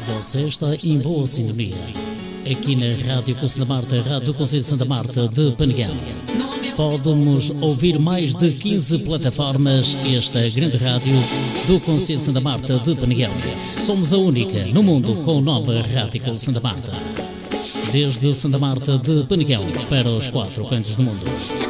Você está em boa sintonia. Aqui na Rádio Conselho da Marta, Rádio do Conselho de Santa Marta de Peneguel. Pode-nos ouvir mais de 15 plataformas. Esta grande rádio do Conselho de Santa Marta de Peneguel. Somos a única no mundo com o nome Rádio Conselho de Santa Marta. Desde Santa Marta de Peneguel para os 4 cantos do mundo.